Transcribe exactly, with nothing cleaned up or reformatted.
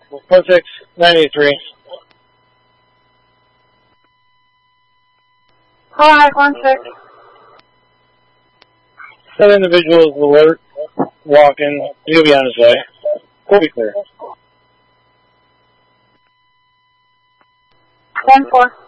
one six nine eight three. Hi, one six. That individual is alert, walking. He'll be on his way. We'll be clear. One four.